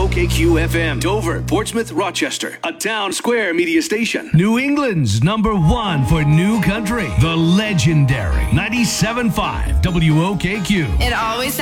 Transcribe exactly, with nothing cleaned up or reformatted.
K Q F M, Dover, Portsmouth, Rochester, a Town Square media station. New England's number one for new country, the legendary ninety-seven point five W O K Q. It always